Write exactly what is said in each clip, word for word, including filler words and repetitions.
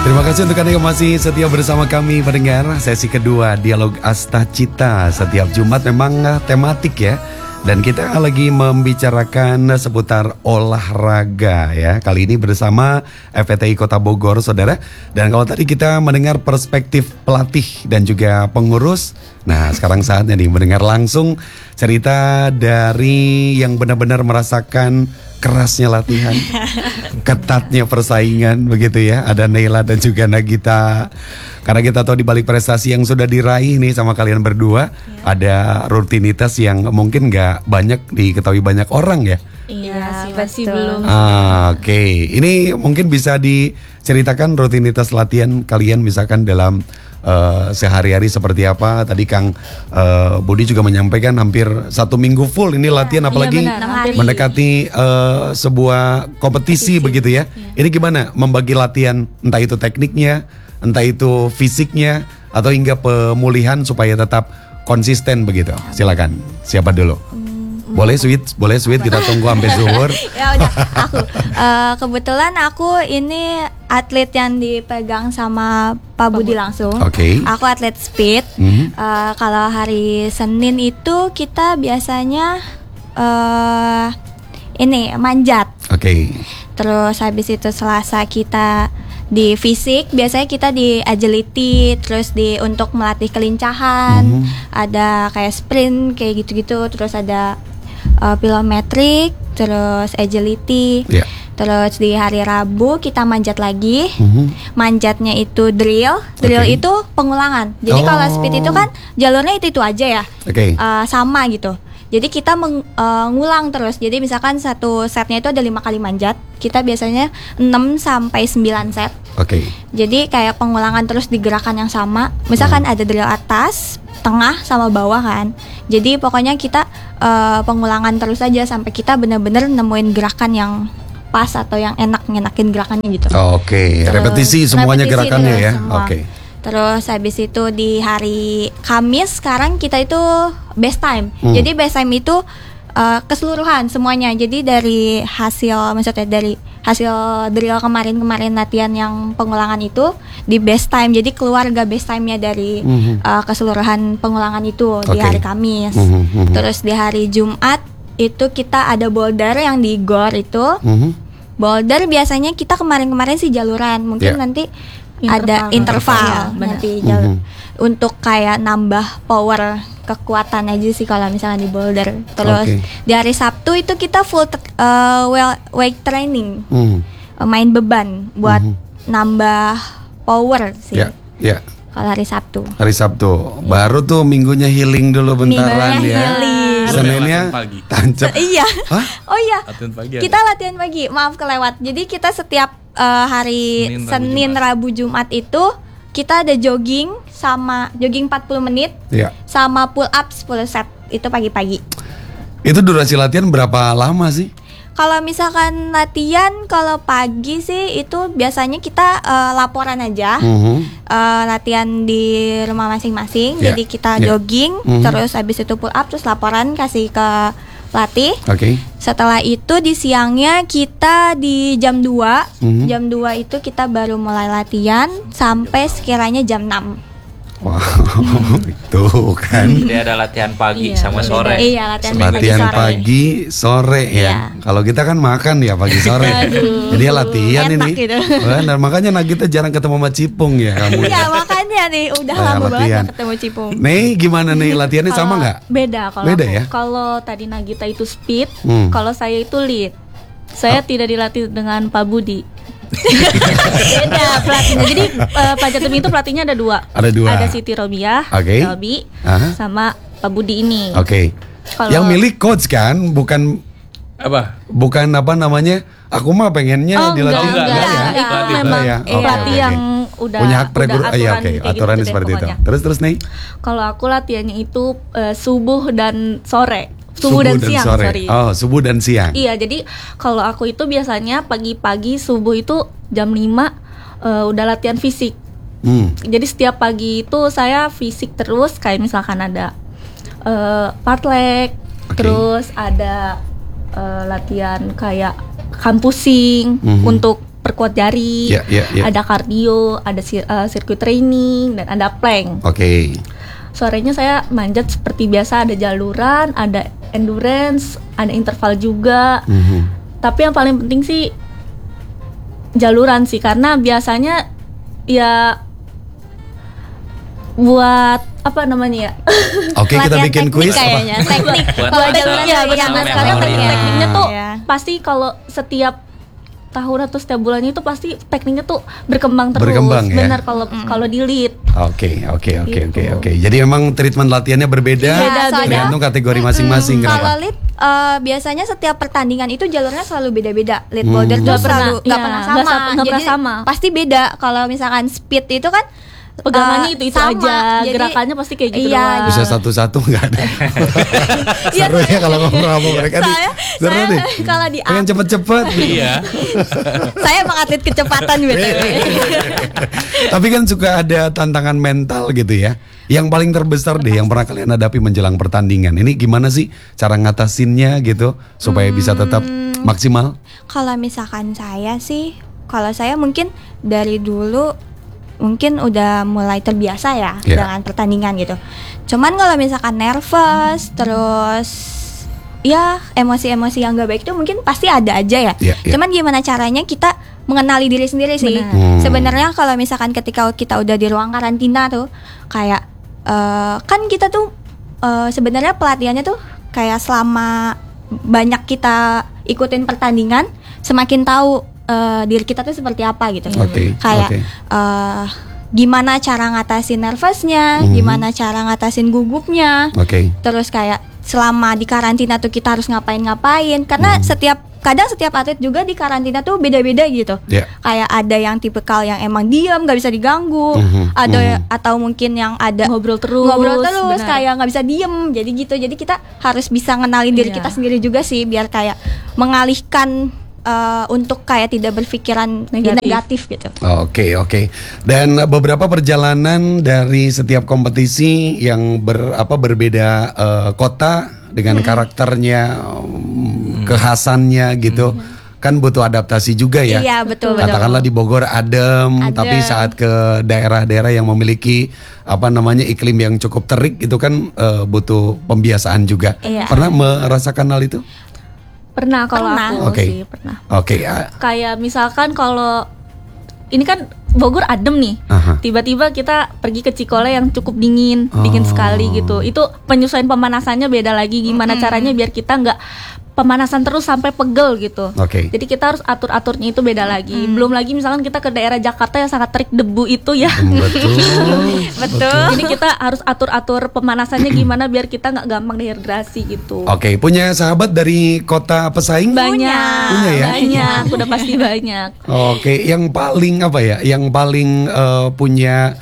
Terima kasih untuk Anda yang masih setia bersama kami pendengar. Sesi kedua Dialog Astacita setiap Jumat memang tematik ya. Dan kita lagi membicarakan seputar olahraga ya. Kali ini bersama F P T I Kota Bogor, saudara. Dan kalau tadi kita mendengar perspektif pelatih dan juga pengurus, nah sekarang saatnya nih mendengar langsung cerita dari yang benar-benar merasakan kerasnya latihan, ketatnya persaingan begitu ya. Ada Neila dan juga Nagita. Karena kita tahu di balik prestasi yang sudah diraih nih sama kalian berdua, ya, ada rutinitas yang mungkin gak banyak diketahui banyak orang ya. Iya, masih belum. Ah, Oke, okay. Ini mungkin bisa diceritakan rutinitas latihan kalian misalkan dalam uh, sehari-hari seperti apa. Tadi Kang uh, Budi juga menyampaikan hampir satu minggu full ini latihan, apalagi iya, benar, mendekati uh, sebuah kompetisi, kompetisi begitu ya. ya. Ini gimana membagi latihan, entah itu tekniknya, entah itu fisiknya, atau hingga pemulihan supaya tetap konsisten begitu. Silakan, siapa dulu? Boleh sweet, boleh sweet, kita tunggu sampai zuhur. Ya udah, aku uh, kebetulan aku ini atlet yang dipegang sama Pak Budi langsung. Oke. Okay. Aku atlet speed. Mm-hmm. Uh, kalau hari Senin itu kita biasanya uh, ini manjat. Oke. Okay. Terus habis itu Selasa kita di fisik, biasanya kita di agility, terus di untuk melatih kelincahan, mm-hmm. ada kayak sprint kayak gitu-gitu, terus ada uh, plyometric, terus agility, yeah. Terus di hari Rabu kita manjat lagi, mm-hmm. manjatnya itu drill, drill okay. itu pengulangan. Jadi oh. kalau speed itu kan jalurnya itu itu aja ya, okay. uh, sama gitu. Jadi kita mengulang uh, terus. Jadi misalkan satu setnya itu ada lima kali manjat. Kita biasanya enam sampai sembilan set. Oke. Okay. Jadi kayak pengulangan terus di gerakan yang sama. Misalkan hmm. ada drill atas, tengah sama bawah kan. Jadi pokoknya kita uh, pengulangan terus aja sampai kita benar-benar nemuin gerakan yang pas atau yang enak ngenakin gerakannya gitu. Oh, Oke. Okay. Repetisi semuanya repetisi gerakannya ya. Oke. Okay. Terus habis itu di hari Kamis sekarang kita itu best time. Hmm. Jadi best time itu uh, keseluruhan semuanya. Jadi dari hasil maksudnya dari hasil drill kemarin-kemarin latihan yang pengulangan itu di best time. Jadi keluarga best time-nya dari hmm. uh, keseluruhan pengulangan itu okay. di hari Kamis. Hmm. Hmm. Terus di hari Jumat itu kita ada boulder yang di Gor itu. Hmm. Boulder biasanya kita kemarin-kemarin sih jaluran. Mungkin yeah. nanti interval. Ada interval ya, nanti mm-hmm. untuk kayak nambah power kekuatan aja sih kalau misalnya di boulder. Terus okay. di hari Sabtu itu kita full uh, well, weight training, mm. uh, main beban buat mm-hmm. nambah power sih. Yeah, yeah. Kalau hari Sabtu. Hari Sabtu. Yeah. Baru tuh minggunya healing dulu bentaran minggunya ya. Healing. Seninnya tancap. Iya. Hah? Oh iya. Latihan pagi kita ada? latihan pagi. Maaf kelewat. Jadi kita setiap Uh, hari Senin, Senin Rabu, Jumat. Rabu, Jumat itu kita ada jogging sama jogging empat puluh menit ya. Sama pull up sepuluh set itu pagi-pagi. Itu durasi latihan berapa lama sih? Kalau misalkan latihan kalau pagi sih itu biasanya kita uh, laporan aja, uh-huh. uh, latihan di rumah masing-masing. Yeah. Jadi kita yeah. jogging, uh-huh. terus habis itu pull up, terus laporan kasih ke pelatih. Oke. Okay. Setelah itu di siangnya kita di jam dua. Mm-hmm. Jam dua itu kita baru mulai latihan sampai sekiranya jam enam. Wow, itu kan. Jadi ada latihan pagi iya, sama sore. Iya, latihan, latihan pagi sore. Pagi sore ya. Iya. Kalau kita kan makan ya pagi sore. Jadi ya latihan enak ini. Gitu. Nah, makanya Nagita jarang ketemu sama Cipung ya kamu. Iya, makanya nih udah nah, lama latihan. banget ketemu Cipung. Nih, gimana nih latihannya sama nggak? Beda kalau Beda aku. Ya? Kalau tadi Nagita itu speed, hmm. kalau saya itu lead. Saya oh. tidak dilatih dengan Pak Budi. Beda pelatihnya. Jadi uh, Pak Jatim itu pelatihnya ada dua. Ada dua. Ada Siti Robiah, okay. Elbi, uh-huh. sama Pak Budi ini. Oke. Okay. Yang milik coach kan, bukan apa? Bukan apa namanya? Aku mah pengennya oh, dilatih enggak, enggak, enggak, enggak, ya. enggak, Pelatih memang ya. oh, pelatih yang okay. udah punya hak pregur, udah iya aturan oke, okay. aturannya gitu seperti pokoknya. itu. Terus terus nih. Kalau aku latihannya itu uh, subuh dan sore. Subuh, subuh dan, dan siang, sore. sorry. Oh, subuh dan siang. Iya, jadi kalau aku itu biasanya pagi-pagi subuh itu jam lima uh, udah latihan fisik. Hmm. Jadi setiap pagi itu saya fisik terus, kayak misalkan ada uh, fartlek, okay. terus ada uh, latihan kayak kampusing mm-hmm. untuk perkuat jari, Ya, ya, ya. ada kardio, ada sir- uh, sirkuit training, dan ada plank. Oke. Sorenya saya manjat seperti biasa, ada jaluran, ada endurance, ada interval juga. Mhm. Tapi yang paling penting sih jaluran sih, karena biasanya ya buat apa namanya ya? Oke, kita Latihan bikin teknik kuis apa? kayaknya. Teknik. Buat Kalau apa? jaluran ya ya, bersama yang sekarang memori. teknik tekniknya tuh Iya. pasti kalau setiap tahun atau setiap bulannya itu pasti tekniknya tuh berkembang terus. Berkembang, ya? Benar kalau kalau di lead. Oke, oke, oke, oke, Gitu. oke. Jadi memang treatment latihannya berbeda, Iya, soalnya- tergantung kategori masing-masing. Kalau Kenapa? lead eh, biasanya setiap pertandingan itu jalurnya selalu beda-beda. Lead Hmm. boulder tuh Nggak selalu pernah, nggak iya, pernah nggak sama. sa- nggak pernah Jadi sama. pasti beda. Kalau misalkan speed itu kan Pegangannya eh, itu-itu sama. aja, Jadi- gerakannya pasti kayak gitu iya. doang. Bisa satu-satu nggak ada. Iya, Seru ya kalau ngobrol sama mereka nih. Saya- Seru saya nih. kalau di Pengen cepet-cepet. Iya. Saya emang atlet kecepatan B T W. Tapi kan suka ada tantangan mental gitu ya. Yang paling terbesar deh yang pernah kalian hadapi menjelang pertandingan. Ini gimana sih cara ngatasinnya gitu supaya bisa tetap Hmm. maksimal? Kalau misalkan saya sih, kalau saya mungkin dari dulu mungkin udah mulai terbiasa ya Iya. dengan pertandingan gitu. Cuman kalau misalkan nervous, terus ya emosi-emosi yang gak baik itu mungkin pasti ada aja ya. Iya, iya. Cuman gimana caranya kita mengenali diri sendiri sih. Benar. Hmm. Sebenarnya kalau misalkan ketika kita udah di ruang karantina tuh kayak eh, kan kita tuh eh, sebenarnya pelatihannya tuh kayak selama banyak kita ikutin pertandingan semakin tahu eh, diri kita tuh seperti apa gitu. Oke, Kayak oke. eh, gimana cara ngatasin nervousnya, Mhm. gimana cara ngatasin gugupnya. Oke. Terus kayak selama di karantina tuh kita harus ngapain-ngapain. Karena Mhm. setiap kadang setiap atlet juga di karantina tuh beda-beda gitu. Ya. Kayak ada yang tipikal yang emang diam nggak bisa diganggu, Mhm, ada mhm. atau mungkin yang ada Ngobrol terus, ngobrol terus benar. kayak nggak bisa diem. Jadi gitu. Jadi kita harus bisa ngenalin diri Iya. kita sendiri juga sih biar kayak mengalihkan eh, untuk kayak tidak berpikiran Negatif. negatif gitu. Oke, oke. Dan beberapa perjalanan dari setiap kompetisi yang ber, apa berbeda eh, kota dengan karakternya, um, kekhasannya gitu. Kan butuh adaptasi juga ya. Iya, betul, betul. Katakanlah di Bogor adem, Adem. tapi saat ke daerah-daerah yang memiliki apa namanya iklim yang cukup terik itu kan eh, butuh pembiasaan juga. Iya. Pernah merasakan hal itu? Pernah kalau Pernah. aku Oke. sih pernah. Oke, ah, Kayak misalkan kalau ini kan Bogor adem nih, Aha. tiba-tiba kita pergi ke Cikole yang cukup dingin, dingin Oh. sekali gitu. Itu penyesuaian pemanasannya beda lagi. Gimana caranya biar kita nggak pemanasan terus sampai pegel gitu. Oke. Jadi kita harus atur-aturnya itu beda lagi. Belum lagi misalkan kita ke daerah Jakarta yang sangat terik debu itu ya. Hmm, betul. Betul. Jadi kita harus atur-atur pemanasannya gimana biar kita nggak gampang dehidrasi gitu. Oke, punya sahabat dari kota pesaing? Banyak, Punya ya? banyak, udah pasti banyak. Oke, yang paling apa ya? Yang paling eh, punya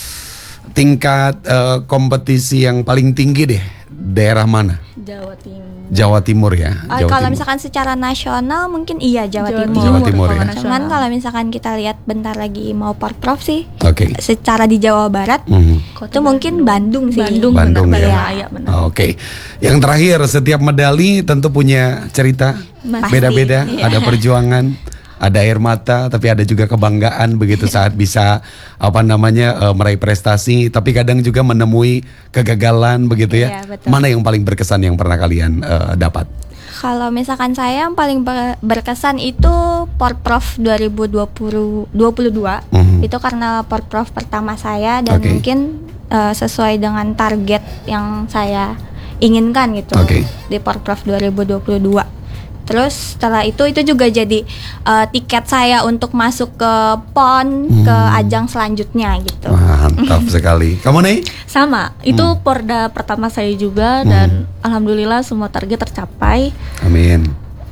tingkat eh, kompetisi yang paling tinggi deh, daerah mana? Jawa Timur. Jawa Timur ya. Eh, Jawa kalau Timur. misalkan secara nasional mungkin iya Jawa, Jawa Timur. Jawa Timur ya. kalau Cuman nasional. kalau misalkan kita lihat bentar lagi mau Porprov sih, Oke. secara di Jawa Barat Mhm. itu mungkin Bandung sih. Bandung, Bandung benar, ya. Balai, benar. Oke. Yang terakhir, setiap medali tentu punya cerita Pasti, beda-beda, iya. ada perjuangan, ada air mata, tapi ada juga kebanggaan begitu saat bisa apa namanya eh, meraih prestasi, tapi kadang juga menemui kegagalan begitu ya. Iya, betul. Mana yang paling berkesan yang pernah kalian eh, dapat? Kalau misalkan saya yang paling ber- berkesan itu Porprov dua ribu dua puluh dua. Mhm. Itu karena Porprov pertama saya dan Oke. mungkin eh, sesuai dengan target yang saya inginkan gitu Oke. di Porprov dua ribu dua puluh dua. Terus setelah itu itu juga jadi eh, tiket saya untuk masuk ke P O N ke Hmm. ajang selanjutnya gitu. Mantap sekali. Kamu nih? Sama, itu Hmm. Porda pertama saya juga dan alhamdulillah semua target tercapai Amin.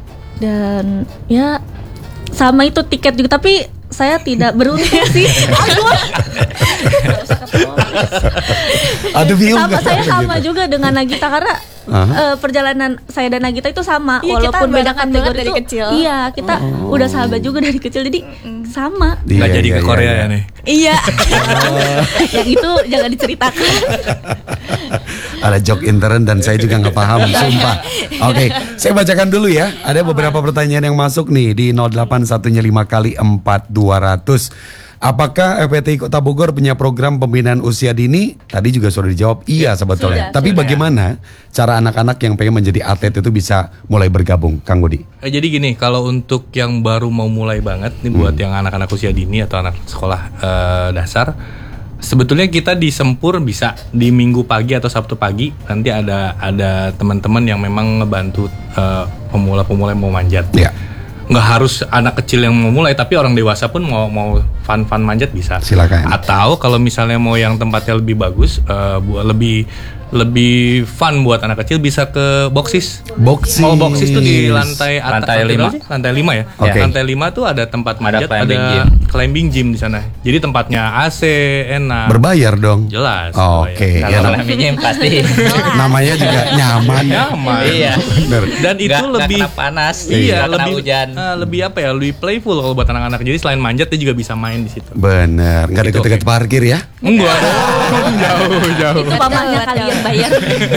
dan ya sama itu tiket juga tapi saya tidak beruntung sih. Aku Aduh bingung sama nggak saya gitu? sama juga dengan Nagita karena Aha. eh, perjalanan saya dan Nagita itu sama Iya, kita walaupun beda barengan kategori banget dari itu, kecil. Iya, kita udah sahabat juga dari kecil jadi sama. Nggak Iya, jadi iya, ke iya, Korea iya. ya nih. Iya. Yang itu jangan diceritakan. Ada joke intern dan saya juga nggak paham, sumpah. Oke, saya bacakan dulu ya. Ada beberapa pertanyaan yang masuk nih di nol delapan satunya lima kali empat dua ratus. Apakah F P T I Kota Bogor punya program pembinaan usia dini? Tadi juga sudah dijawab iya sebetulnya. Sudah, Tapi sudah. bagaimana cara anak-anak yang pengen menjadi atlet itu bisa mulai bergabung, Kang Budi? Eh, jadi gini, kalau untuk yang baru mau mulai banget nih buat yang anak-anak usia dini atau anak sekolah eh, dasar, sebetulnya kita di Sempur bisa di Minggu pagi atau Sabtu pagi nanti ada ada teman-teman yang memang ngebantu eh, pemula-pemula yang mau manjat. Ya. Nggak harus anak kecil yang mau mulai, tapi orang dewasa pun mau mau fun-fun manjat bisa. Silakan. Atau kalau misalnya mau yang tempatnya lebih bagus, eh, buat lebih lebih fun buat anak kecil bisa ke Boxis. Boxis. Mau Boxis tuh di lantai atas, Lantai lima. berapa sih? Lantai lima ya. Oke. Lantai lima tuh ada tempat manjat, ada climbing climbing, gym. climbing gym di sana. Jadi tempatnya A C, enak. Berbayar dong. Jelas. Oke, berbayar. ya, Kalau nam- namanya pasti. namanya juga nyaman. Nyaman. Iya. Bener. Dan itu Nggak- nggak lebih kena panas, Iya, nggak kena lebih hujan. eh, lebih apa ya? Lebih playful kalau buat anak-anak. Jadi selain manjat dia juga bisa main di situ. Bener, nggak Gitu, deket-deket oke. parkir ya. Enggak dong, jauh jauh. Itu pamannya kalian bayar.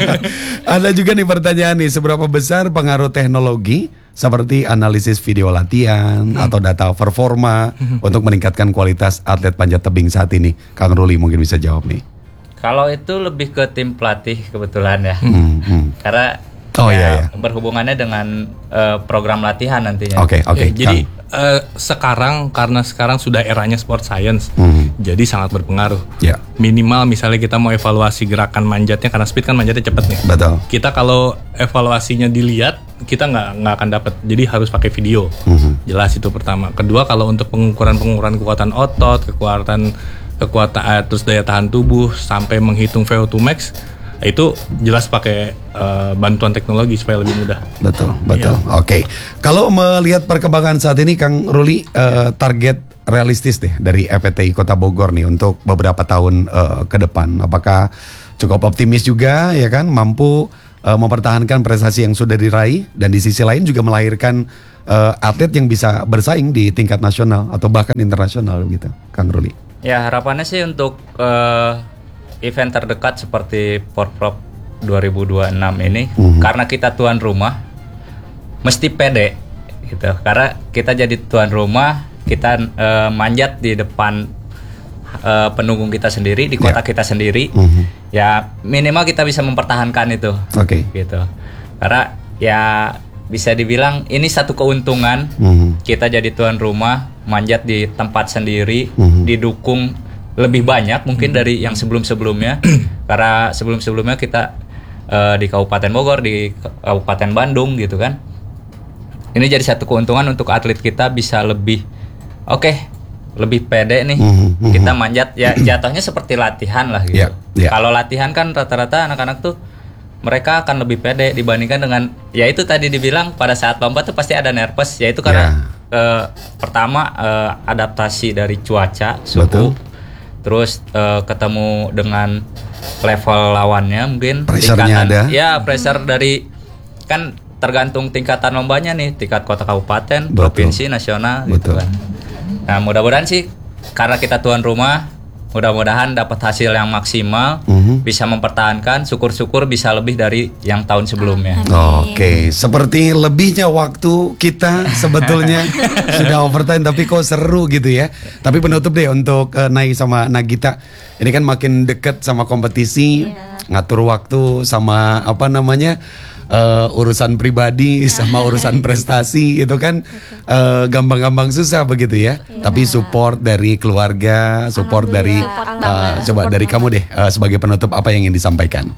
Ada juga nih pertanyaan nih, seberapa besar pengaruh teknologi seperti analisis video latihan atau data performa untuk meningkatkan kualitas atlet panjat tebing saat ini? Kang Ruli mungkin bisa jawab nih. Kalau itu lebih ke tim pelatih kebetulan ya. Hmm, hmm. Karena Oh, ya, iya, iya. berhubungannya dengan eh, program latihan nantinya. Oke, oke. Ya, jadi Kang. eh, sekarang karena sekarang sudah eranya sport science, Hmm. jadi sangat berpengaruh. Ya, Minimal misalnya kita mau evaluasi gerakan manjatnya, karena speed kan manjatnya cepet nih. betul. Kita kalau evaluasinya dilihat, kita nggak nggak akan dapat. Jadi harus pakai video. Mhm. Jelas itu pertama. Kedua, kalau untuk pengukuran pengukuran kekuatan otot, kekuatan kekuatan eh, terus daya tahan tubuh sampai menghitung V O two max, itu jelas pakai eh, bantuan teknologi supaya lebih mudah. Betul, betul. Oke. Kalau melihat perkembangan saat ini, Kang Ruli, eh, target realistis deh dari F P T I Kota Bogor nih untuk beberapa tahun eh, ke depan. Apakah cukup optimis juga ya kan, mampu eh, mempertahankan prestasi yang sudah diraih dan di sisi lain juga melahirkan eh, atlet yang bisa bersaing di tingkat nasional atau bahkan internasional gitu, Kang Ruli? Ya harapannya sih untuk eh, event terdekat seperti Porprov dua ribu dua puluh enam ini, Mhm. karena kita tuan rumah mesti pede gitu. Karena kita jadi tuan rumah, kita eh, manjat di depan eh, pendukung kita sendiri, di kota Ya. kita sendiri. Mhm. Ya minimal kita bisa mempertahankan itu. Oke. Gitu. Karena ya bisa dibilang ini satu keuntungan. Mhm. Kita jadi tuan rumah, manjat di tempat sendiri, Mhm. didukung lebih banyak mungkin dari yang sebelum-sebelumnya. Karena sebelum-sebelumnya kita eh, di Kabupaten Bogor, di Kabupaten Bandung gitu kan. Ini jadi satu keuntungan untuk atlet kita bisa lebih oke, lebih pede nih. Mhm, mhm. Kita manjat ya jatuhnya seperti latihan lah gitu. Ya, ya. Kalau latihan kan rata-rata anak-anak tuh mereka akan lebih pede dibandingkan dengan ya itu tadi dibilang pada saat lomba tuh pasti ada nervous, yaitu karena eh, pertama eh, adaptasi dari cuaca, suhu, Betul. terus eh, ketemu dengan level lawannya mungkin Pressure-nya tingkatan- ada. ya pressure dari kan tergantung tingkatan lombanya nih, tingkat kota kabupaten, Betul. provinsi, nasional gitu Betul. kan. Nah mudah-mudahan sih karena kita tuan rumah, mudah-mudahan dapat hasil yang maksimal, Mhm. bisa mempertahankan, syukur-syukur bisa lebih dari yang tahun sebelumnya. Oke, seperti lebihnya waktu kita sebetulnya sudah overtime, tapi kok seru gitu ya. Tapi penutup deh untuk uh, Nai sama Nagita. Ini kan makin deket sama kompetisi, ngatur waktu sama apa namanya uh, urusan pribadi sama urusan prestasi itu kan uh, gampang-gampang susah begitu ya. Tapi support dari keluarga, support dari uh, coba dari kamu deh uh, sebagai penutup apa yang ingin disampaikan?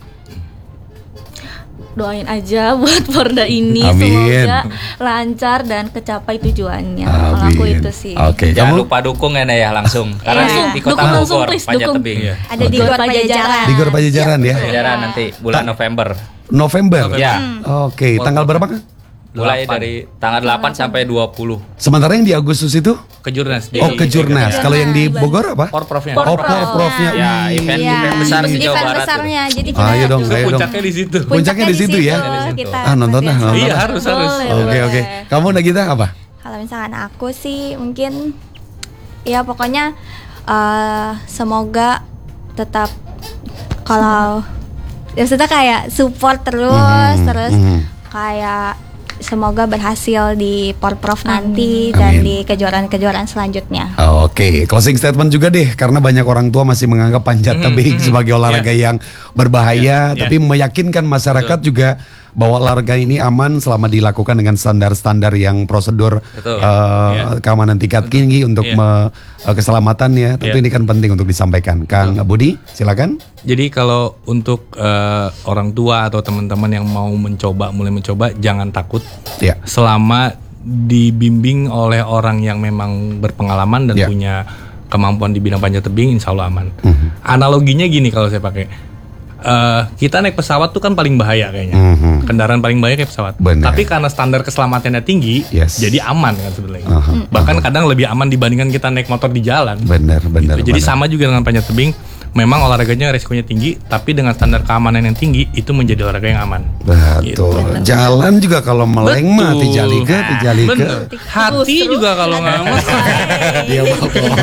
Doain aja buat Porda ini, Amin. semoga lancar dan kecapai tujuannya. Kalau aku Amin. itu sih. Oke, Jangan kamu lupa dukung ya Naya langsung karena Iya. di, di kota Dukung langsung, Bogor please, panjat dukung. tebing. Iya. Ada di Gor Pajajaran. di Gor Pajajaran ya. Pajajaran nanti bulan November. November. Ya. Oke, tanggal berapa kan? Mulai Delapan. dari tanggal delapan sampai dua puluh. Sementara yang di Agustus itu? Kejurnas. Oh, ke Jurnas. Kalau yang di Bogor apa? Porprovnya. Oh, Porprovnya. Ya, event Iya, event besar di Jawa event Barat. besarnya. Jadi kita Ayo dong, Itu ayo dong. puncaknya di situ. Puncaknya di situ ya? Kita Ah, nonton lah, nonton Iya lah. harus harus. Boleh. Oke, oke. Kamu Nagita apa? Kalau misalkan aku sih mungkin ya pokoknya eh, semoga tetap kalau maksudnya kayak support terus, Mhm, terus mhm. kayak semoga berhasil di Porprov nanti dan Amin. di kejuaraan-kejuaraan selanjutnya. Oke, closing statement juga deh, karena banyak orang tua masih menganggap panjat tebing sebagai olahraga yang berbahaya, Yeah, tapi meyakinkan masyarakat juga bahwa olahraga ini aman selama dilakukan dengan standar-standar yang prosedur Betul. eh, Yeah. keamanan tingkat tinggi untuk Yeah. me- eh, keselamatannya. Tentu Yeah. ini kan penting untuk disampaikan. Kang Budi, silakan. Jadi kalau untuk eh, orang tua atau teman-teman yang mau mencoba, mulai mencoba, jangan takut. Ya. Selama dibimbing oleh orang yang memang berpengalaman dan Ya. punya kemampuan di bidang panjat tebing, insya Allah aman. Mhm. Analoginya gini kalau saya pakai, eh, kita naik pesawat tuh kan paling bahaya kayaknya. Mhm. Kendaraan paling bahaya kayak pesawat. Benar. Tapi karena standar keselamatannya tinggi, Yes. jadi aman kan sebenarnya. Aha, Bahkan kadang lebih aman dibandingkan kita naik motor di jalan. Benar, benar. Gitu. Jadi benar. sama juga dengan panjat tebing, memang olahraganya resikonya tinggi, tapi dengan standar keamanan yang tinggi itu menjadi olahraga yang aman. Betul. Jalan juga kalau meleng mah Betul. tijalike, tijalike. Bener. Hati juga kalau nggak aman, Dia mau.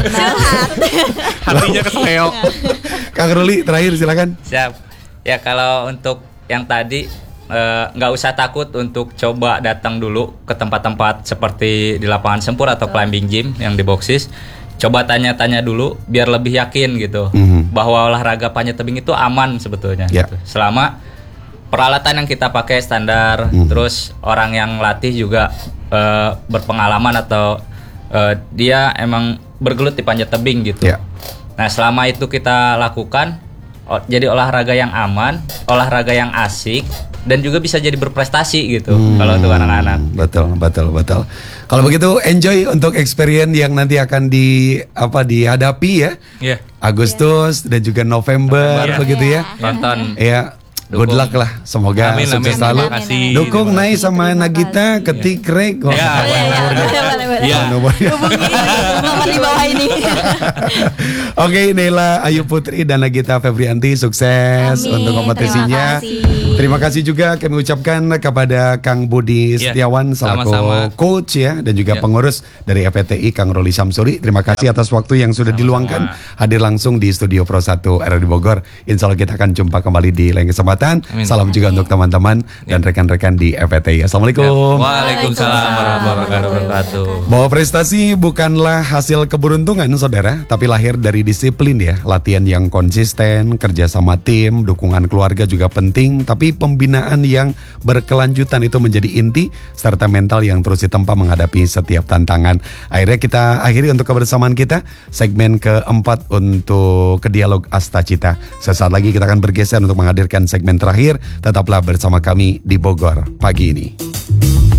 hatinya kesleo. Kang Ruli terakhir silakan. Siap. Ya kalau untuk yang tadi eh, nggak usah takut untuk coba datang dulu ke tempat-tempat seperti di lapangan sempur atau climbing gym yang di Boxis. Coba tanya-tanya dulu biar lebih yakin gitu Mhm. bahwa olahraga panjat tebing itu aman sebetulnya. Ya. Gitu. Selama peralatan yang kita pakai standar, Mhm. terus orang yang latih juga eh, berpengalaman atau eh, dia emang bergelut di panjat tebing gitu. Ya. Nah, selama itu kita lakukan, o- jadi olahraga yang aman, olahraga yang asik, dan juga bisa jadi berprestasi gitu. Kalau untuk anak-anak. Betul, betul, betul. Kalau begitu enjoy untuk experience yang nanti akan di apa dihadapi ya. Iya. Agustus dan juga November November, begitu ya. Nonton. Ya, good Dukung. luck lah. Semoga Amin, sukses amin. selalu. Terima kasih. Dukung Terima Nai sama Terima Nagita kasih. ketik rek. Wah, Ya, apa boleh, nomornya? Iya. Nomornya. Nomor di bawah ini. Oke, Nela Ayu Putri dan Nagita Febrianti sukses Amin, untuk kompetisinya. terima kasih. Terima kasih juga kami ucapkan kepada Kang Budi Ya, Setiawan selaku sama-sama. coach ya dan juga Ya. pengurus dari F P T I Kang Roli Samsuri. Terima kasih atas waktu yang sudah diluangkan hadir langsung di Studio Pro satu R R D Bogor. Insya Allah kita akan jumpa kembali di lain kesempatan. Amin. Salam juga untuk teman-teman dan rekan-rekan di F P T I. Assalamualaikum. Waalaikumsalam warahmatullahi wabarakatuh. Bahwa prestasi bukanlah hasil keberuntungan saudara, tapi lahir dari disiplin ya. Latihan yang konsisten, kerja sama tim, dukungan keluarga juga penting. Tapi pembinaan yang berkelanjutan itu menjadi inti, serta mental yang terus ditempa menghadapi setiap tantangan. Akhirnya kita akhiri untuk kebersamaan kita, segmen keempat untuk ke Dialog Astacita. Sesaat lagi kita akan bergeser untuk menghadirkan segmen terakhir. Tetaplah bersama kami di Bogor pagi ini.